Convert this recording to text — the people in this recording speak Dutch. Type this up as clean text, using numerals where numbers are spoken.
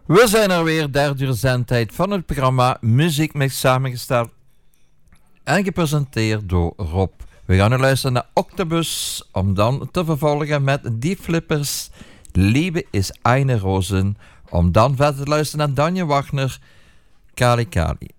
We zijn er weer, derde uur zendtijd van het programma Muziek Mix, samengesteld en gepresenteerd door Rob. We gaan nu luisteren naar Octopus, om dan te vervolgen met Die Flippers, Liebe is eine Rosen, om dan verder te luisteren naar Danje Wagner, Kali Kali.